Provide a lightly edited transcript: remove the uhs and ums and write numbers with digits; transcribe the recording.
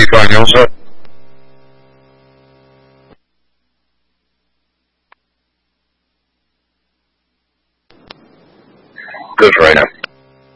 you fine, you all set? Good for right now.